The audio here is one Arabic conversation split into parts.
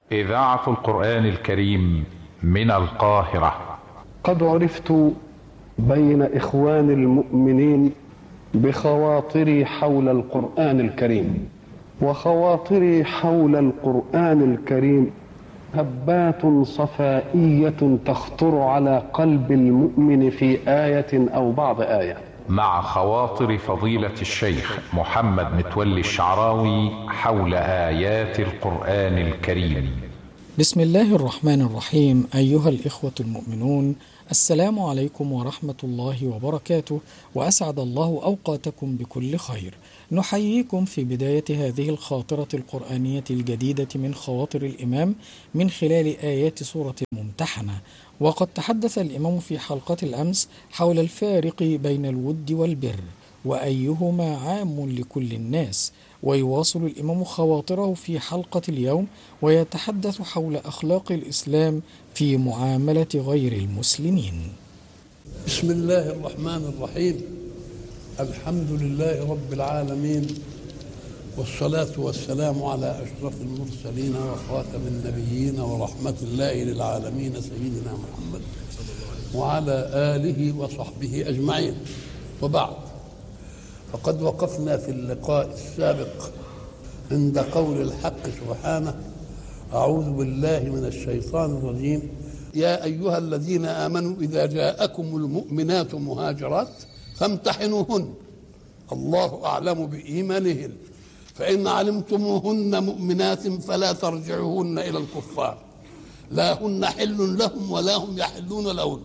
إذاعة القرآن الكريم من القاهرة. قد عرفت بين إخوان المؤمنين بخواطري حول القرآن الكريم، وخواطري حول القرآن الكريم هبات صفائية تخطر على قلب المؤمن في آية أو بعض آية. مع خواطر فضيلة الشيخ محمد متولي الشعراوي حول آيات القرآن الكريم. بسم الله الرحمن الرحيم. أيها الإخوة المؤمنون، السلام عليكم ورحمة الله وبركاته، وأسعد الله أوقاتكم بكل خير. نحييكم في بداية هذه الخاطرة القرآنية الجديدة من خواطر الإمام من خلال آيات سورة الممتحنة. وقد تحدث الإمام في حلقة الأمس حول الفارق بين الود والبر، وأيهما عام لكل الناس. ويواصل الإمام خواطره في حلقة اليوم ويتحدث حول أخلاق الإسلام في معاملة غير المسلمين. بسم الله الرحمن الرحيم. الحمد لله رب العالمين، والصلاة والسلام على أشرف المرسلين وخاتم النبيين ورحمة الله للعالمين سيدنا محمد وعلى آله وصحبه أجمعين. وبعد، فقد وقفنا في اللقاء السابق عند قول الحق سبحانه: أعوذ بالله من الشيطان الرجيم، يا أيها الذين آمنوا إذا جاءكم المؤمنات مهاجرات فامتحنوهن، الله أعلم بإيمانهن، فإن علمتموهن مؤمنات فلا ترجعوهن إلى الكفار، لا هن حل لهم ولا هم يحلون لهن،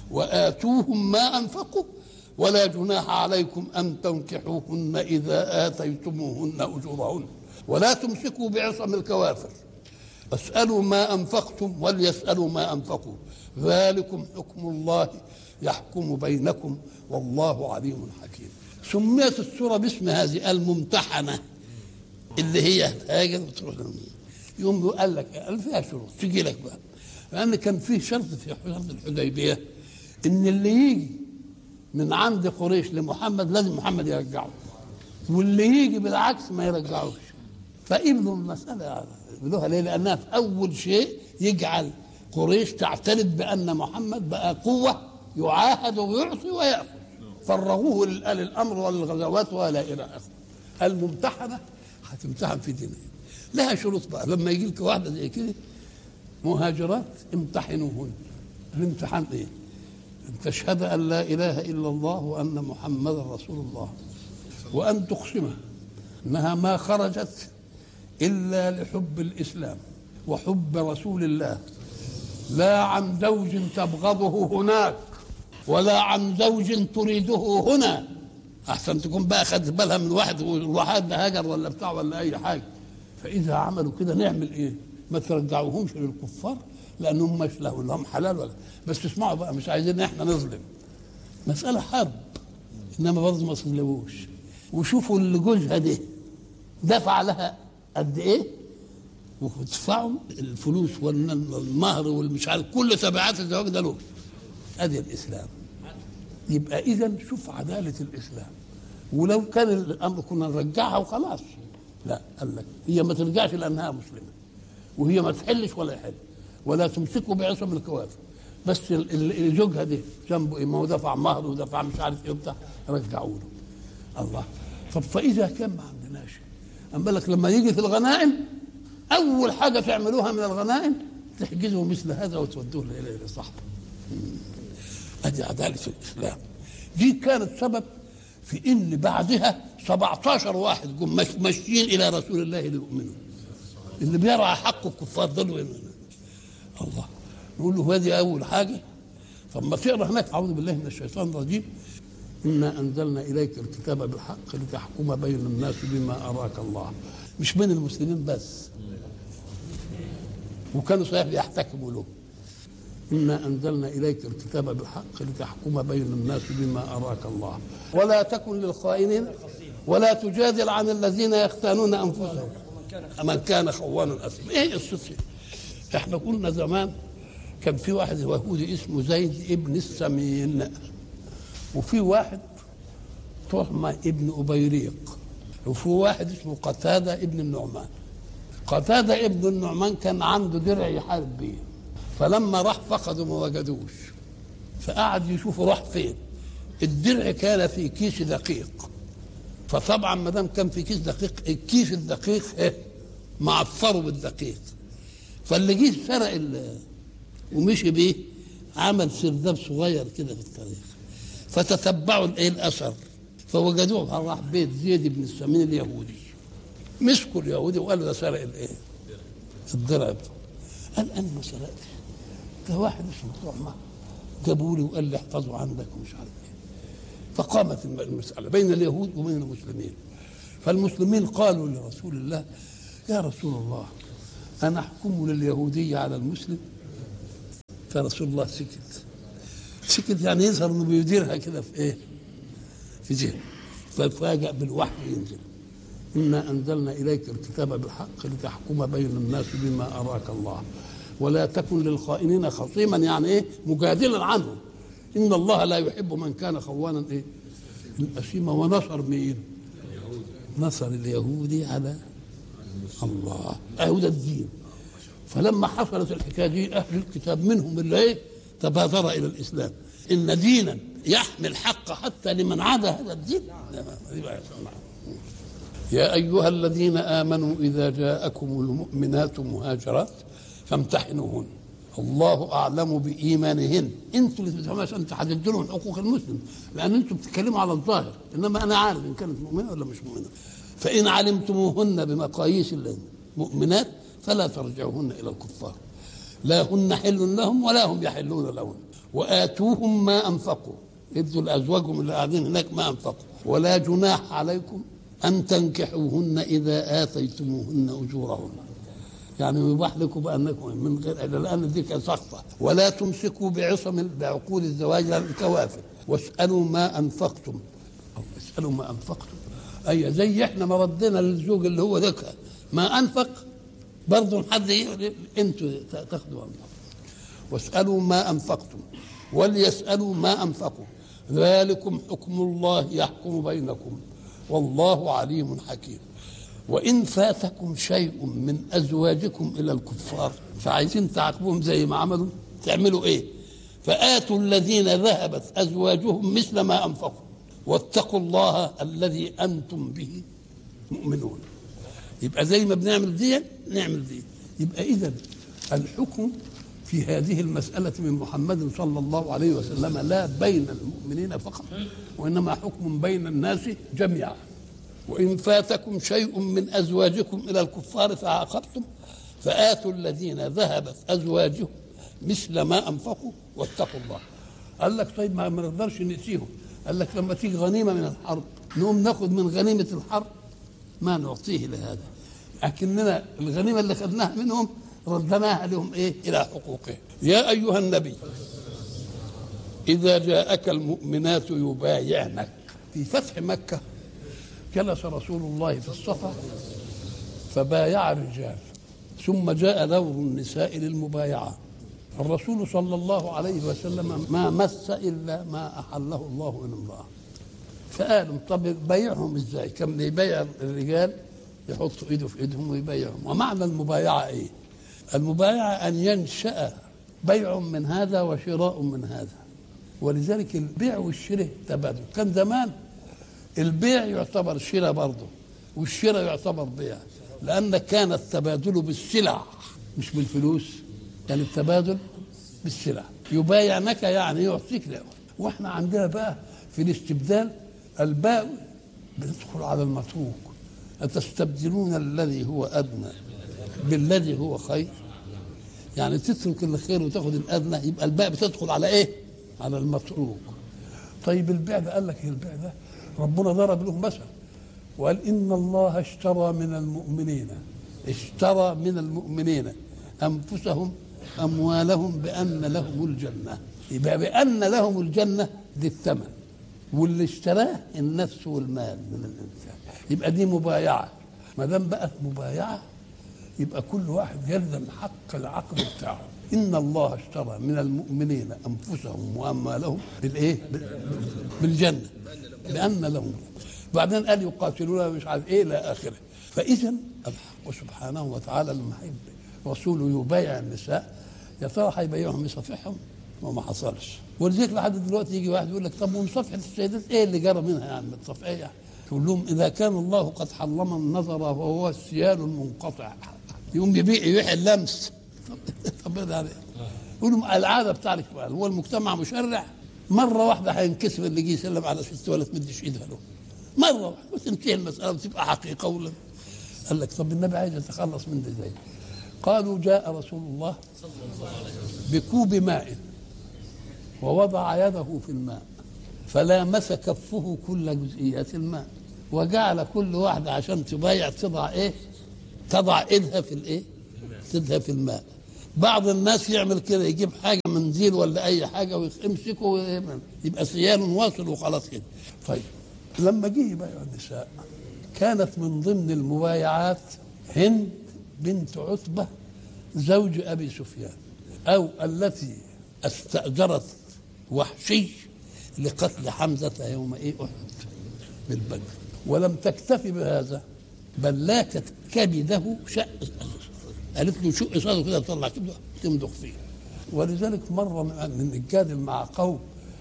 وآتوهم ما أنفقوا ولا جناح عليكم أن تنكحوهن إذا آتيتموهن أجورهن، ولا تمسكوا بعصم الكوافر، اسألوا ما أنفقتم وليسألوا ما أنفقوا، ذلكم حكم الله يحكم بينكم والله عليم حكيم. سميت السورة باسم هذه الممتحنة، اللي هي هاجر وتروح يوم قال لك قال فيها شروط تجي لك بقى، لأن كان فيه شرط في شرط الحديبية إن اللي يجي من عند قريش لمحمد لازم محمد يرجعه، واللي يجي بالعكس ما يرجعوش. فقبلوا المسألة، قبلوها ليه؟ لأنها في أول شيء يجعل قريش تعترف بأن محمد بقى قوة يعاهد ويعصي ويأخذ، فرغوه للأمر وللغزوات ولا إلى آخره. الممتحنة هتمتحن في دينها، لها شروط بقى. لما يجي لك واحدة زي كده مهاجرات امتحنوهن. الامتحان إيه؟ أن تشهد أن لا إله إلا الله وأن محمد رسول الله، وأن تقسم أنها ما خرجت إلا لحب الإسلام وحب رسول الله، لا عن زوج تبغضه هناك ولا عن زوج تريده هنا. أحسن تكون بقى خدت بالها من واحد ده هاجر ولا بتاع ولا أي حاجة. فإذا عملوا كده نعمل إيه؟ ما ترجعوهمش للكفار لأنهم مش لهم حلال ولا. بس اسمعوا بقى، مش عايزين إحنا نظلم، مسألة حرب، إنما برضه ما تظلموش. وشوفوا اللي جوزها دي دفع لها قد إيه، وتدفعوا الفلوس والمهر والمش عارف كل تبعات الزواج ده له. أدي الإسلام. يبقى إذا شوف عدالة الإسلام. ولو كان الأمر كنا نرجعها وخلاص، لا، قال لك هي ما ترجعش لأنها مسلمة، وهي ما تحلش ولا يحل، ولا تمسكوا بعصم الكوافر. بس زوجها دي جنبه إيه؟ ما هو دفع مهر ودفع مش عارف إيه وبتاع، رجعوا له. الله. طب فإذا كان ما عندناش، أما لك لما يجي في الغنائم أول حاجة تعملوها من الغنائم تحجزوا مثل هذا وتودوه إلى صاحبه. هذه عدالة الإسلام. دي كانت سبب في إن بعدها 17 واحد جم ماشيين إلى رسول الله ليؤمنوا، اللي بيرعى حق الكفار دول. الله. نقول له هذه أول حاجة. طب ما تقرأ هناك: أعوذ بالله من الشيطان الرجيم، إنا أنزلنا إليك الكتاب بالحق لتحكم بين الناس بما أراك الله. مش بين المسلمين بس، وكانوا صحيح بيحتكموا له. إنا أنزلنا إليك الكتاب بالحق لتحكم بين الناس بما أراك الله ولا تكن للخائنين ولا تجادل عن الذين يختانون أنفسهم من كان خوانا أثما. إيه الصدق؟ إحنا قلنا زمان كان في واحد يهودي اسمه زيد ابن السمين، وفي واحد طهمة ابن أبيريق، وفي واحد اسمه قتادة ابن النعمان. قتادة ابن النعمان كان عنده درع يحارب بيه، فلما راح فقده ما وجدوش، فقعد يشوفه راح فين. الدرع كان في كيس دقيق، فطبعا ما دام كان في كيس دقيق، الكيس الدقيق معفره بالدقيق، فاللي جه سرق ومشي بيه عمل سرداب صغير كده في الطريق، فتتبعوا الاثر فوجدوه راح بيت زيد بن السمين اليهودي. مسكوا اليهودي وقالوا ده سرق الدرع. قال انا ما سرقتش، ده واحد اسمه طعمه جابوا لي وقال لي احفظه عندك ومش عارف ايه. فقامت المساله بين اليهود وبين المسلمين، فالمسلمين قالوا لرسول الله يا رسول الله انا احكم لليهوديه على المسلم؟ فرسول الله سكت يعني يظهر انه بيديرها كده في ايه؟ في ذهن. ففاجأ بالوحي ينزل إنا أنزلنا إليك الكتاب بالحق لتحكم بين الناس بما أراك الله ولا تكن للخائنين خصيما، يعني إيه؟ مجادلا عنهم، إن الله لا يحب من كان خوانا إيه؟ الأثيما. ونصر مين؟ نصر اليهودي على الله، ده الدين. فلما حصلت الحكاية دي أهل الكتاب منهم اللي إيه؟ تبادر إلى الإسلام. إن دينا يحمي الحق حتى لمن عدا هذا الدين. يا أيها الذين آمنوا إذا جاءكم المؤمنات مهاجرات فامتحنوهن الله أعلم بإيمانهن. أنتوا اللي تفهموا عشان تحددوا لهم حقوق المسلم، لأن أنتوا بتتكلموا على الظاهر، إنما أنا عارف إن كانت مؤمنة ولا مش مؤمنة. فإن علمتموهن بمقاييس المؤمنات فلا ترجعوهن إلى الكفار، لا هن حل لهم ولا هم يحلون لهم، وآتوهم ما أنفقوا، ادوا لأزواجهم اللي قاعدين هناك ما أنفقوا، ولا جناح عليكم أن تنكحوهن إذا آتيتموهن أجورهن. يعني يباح لكم بأنكم من غير، لأن دي سخطة. ولا تمسكوا بعقود الزواج للكوافر، واسألوا ما أنفقتم. اسألوا ما أنفقتم أي زي إحنا ما ردنا للزوج اللي هو ذكى ما أنفق، برضه حد أنتوا تاخذوا أنفق. واسألوا ما أنفقتم وليسألوا ما أنفقوا ذلكم حكم الله يحكم بينكم والله عليم حكيم. وإن فاتكم شيء من أزواجكم إلى الكفار فعايزين تعاقبوهم زي ما عملوا، تعملوا إيه؟ فآتوا الذين ذهبت أزواجهم مثل ما أنفقوا واتقوا الله الذي أنتم به مؤمنون. يبقى زي ما بنعمل دي نعمل دي. يبقى إذن الحكم في هذه المسألة من محمد صلى الله عليه وسلم لا بين المؤمنين فقط، وإنما حكم بين الناس جميعا. وإن فاتكم شيء من أزواجكم إلى الكفار فعاقبتم فآتوا الذين ذهبت أزواجهم مثل ما أنفقوا واتقوا الله. قال لك طيب ما نقدرش نأتيهم، قال لك لما تيجي غنيمة من الحرب نقوم ناخد من غنيمة الحرب ما نعطيه لهذا، لكننا الغنيمة اللي خدناها منهم ردناها لهم إيه؟ إلى حقوقهم. يا أيها النبي إذا جاءك المؤمنات يبايعنك. في فتح مكة جلس رسول الله في الصفا فبايع الرجال، ثم جاء دور النساء للمبايعة. الرسول صلى الله عليه وسلم ما مس إلا ما أحله الله من امرأة، فقالوا طب بايعهم ازاي؟ كان يبايع الرجال يحطوا ايده في ايدهم ويبايعهم. ومعنى المبايعة ايه؟ المبايعة ان ينشأ بيع من هذا وشراء من هذا، ولذلك البيع والشراء تبادل. كان زمان البيع يعتبر شراء برضه والشراء يعتبر بيع، لأن كان التبادل بالسلع مش بالفلوس، كان التبادل بالسلع. يبايعنك يعني يعطيك له. واحنا عندنا بقى في الاستبدال الباء بتدخل على المتروك، أتستبدلون الذي هو أدنى بالذي هو خير، يعني تترك الخير وتاخذ الأدنى، يبقى الباء بتدخل على إيه؟ على المتروك. طيب البيع ده قال لك البيع ده ربنا ضرب له مثل وقال إن الله اشترى من المؤمنين أنفسهم أموالهم بأن لهم الجنة. يبقى بأن لهم الجنة دي الثمن، واللي اشتراه النفس والمال من الإنسان. يبقى دي مبايعة. ما دام بقت مبايعة يبقى كل واحد يلزم حق العقد بتاعه. إن الله اشترى من المؤمنين أنفسهم وأموالهم بالإيه؟ بالجنة بأن لهم. بعدين قال يقاتلون مش عارف إيه إلى آخره. فإذا الحق سبحانه وتعالى لما يحب رسوله يبايع النساء، يا ترى هيبايعهم يصافحهم؟ وما حصلش. ولذلك لحد دلوقتي يجي واحد يقول لك طب ومصافحة السيدات ايه اللي جرى منها يعني بالصفحة يعني؟ تقول لهم إذا كان الله قد حرم النظر وهو السيال المنقطع يقوم يبيع اللمس. طب يعني يقول لهم العادة بتاعتك هو المجتمع مشرع، مرة واحدة هينكسر اللي يجي يسلم على ست ولا تمدش ايدها له مرة واحدة وتنتهي المسألة وتبقى حقيقة. ولا قال لك طب النبي عايز يتخلص من ده ازاي؟ قالوا جاء رسول الله بكوب ماء ووضع يده في الماء فلامس كفه كل جزئيات الماء وجعل كل واحدة عشان تبايع تضع ايه؟ تضع ايدها في الايه؟ تدها في الماء. بعض الناس يعمل كده، يجيب حاجة منزيل ولا اي حاجة ويمسكه يبقى سيال واصل وخلاص كده. طيب لما جه يبايع النساء كانت من ضمن المبايعات هند بنت عتبة زوج أبي سفيان، أو التي استأجرت وحشي لقتل حمزة يوم أحد بالبدر، ولم تكتفي بهذا بل لاكت كبده شق، قالت له شق صاده كده تطلع كبده تمضغ فيه. ولذلك مرة من الجادل مع قوم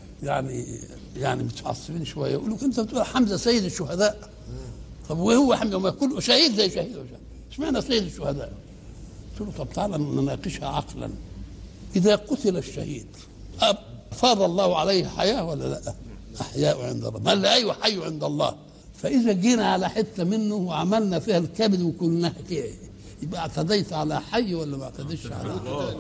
يعني متعصبين شوية يقول لك أنت بتقول حمزة سيد الشهداء، طب وهو حمزة ما كله شهيد زي شهيد اشمعنى سيد الشهداء؟ قلت له طب تعالى نناقشها عقلا. إذا قتل الشهيد أفاض الله عليه حياة ولا لا؟ أحياء عند الله. قال لي أيوه حي عند الله. فإذا جينا على حتة منه وعملنا فيها الكبد وكلناها كده يبقى اعتديت على حي ولا ما اعتديتش على حي؟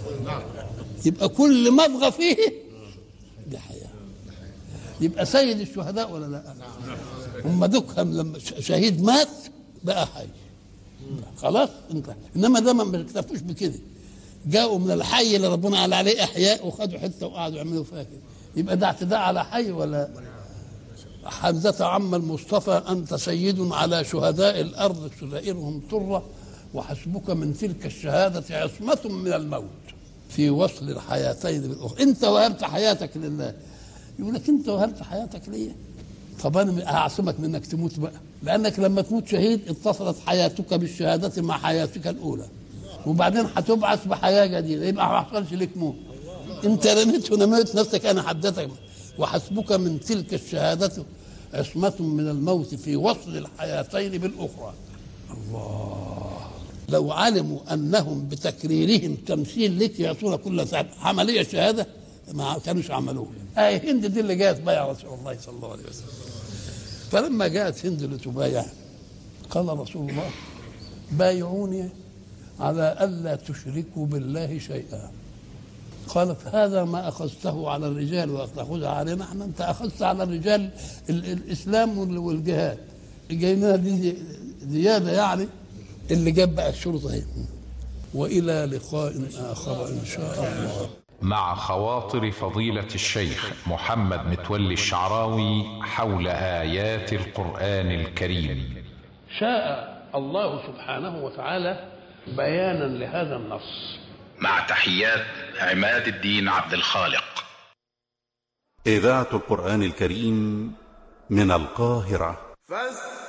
يبقى كل مضغة فيه دي حياة. يبقى سيد الشهداء ولا لا؟ هم دكهم لما شهيد مات بقى حي خلاص انت. انما ده ما اكتفوش بكده، جاءوا من الحي اللي ربنا قال عليه احياء وخدوا حته وقعدوا يعملوا فيها كده. يبقى ده اعتداء على حي ولا؟ حمزة عم المصطفى أنت سيد على شهداء الأرض سرائرهم طرة وحسبك من تلك الشهادة عصمة من الموت في وصل الحياتين بالأخرى. أنت وهبت حياتك لله. يقول لك أنت وهبت حياتك ليه؟ طب أنا أعصمك من أنك تموت بقى، لأنك لما تموت شهيد اتصلت حياتك بالشهادة مع حياتك الأولى وبعدين هتبعث بحياة جديدة، يبقى ما حصلش لك موت. أنت رميت ونميت نفسك، أنا حدتك. وحسبك من تلك الشهادة عصمة من الموت في وصل الحياتين بالأخرى. الله، لو علموا أنهم بتكريرهم تمثيل لك يعطون كل ساعة عملية شهادة ما كانوش عملوها. هند دي اللي جاءت بايع رسول الله صلى الله عليه وسلم. فلما جاءت هند لتبايع قال رسول الله بايعوني على ألا تشركوا بالله شيئا. قالت هذا ما أخذته على الرجال وتأخذها علينا احنا، أنت أخذت على الرجال الإسلام والجهاد، جاينا دي زيادة يعني. اللي جاب بقى الشروط اهي. وإلى لقاء آخر إن شاء الله. مع خواطر فضيلة الشيخ محمد متولي الشعراوي حول آيات القرآن الكريم. شاء الله سبحانه وتعالى بيانا لهذا النص. مع تحيات عماد الدين عبد الخالق. إذاعة القرآن الكريم من القاهرة.